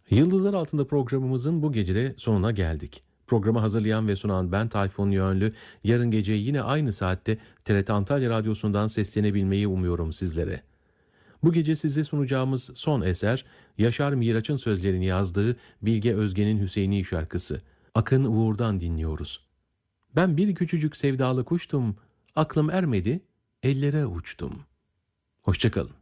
Yıldızlar Altında programımızın bu gecede sonuna geldik. Programı hazırlayan ve sunan ben Tayfun Yönlü. Yarın gece yine aynı saatte TRT Antalya Radyosu'ndan seslenebilmeyi umuyorum sizlere. Bu gece size sunacağımız son eser, Yaşar Miraç'ın sözlerini yazdığı Bilge Özgen'in Hüseyini şarkısı. Akın Uğur'dan dinliyoruz. Ben bir küçücük sevdalı kuştum, aklım ermedi, ellere uçtum. Hoşça kalın.